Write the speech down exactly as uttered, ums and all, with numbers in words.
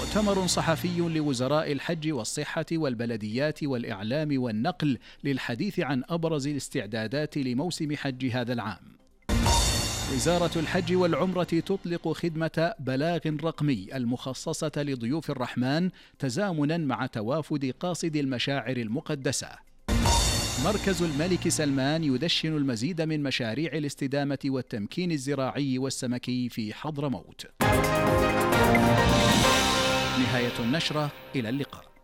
مؤتمر صحفي لوزراء الحج والصحة والبلديات والإعلام والنقل للحديث عن أبرز الاستعدادات لموسم حج هذا العام. وزارة الحج والعمرة تطلق خدمة بلاغ رقمي المخصصة لضيوف الرحمن تزامنا مع توافد قاصد المشاعر المقدسة. مركز الملك سلمان يدشن المزيد من مشاريع الاستدامة والتمكين الزراعي والسمكي في حضرموت. نهاية النشرة، إلى اللقاء.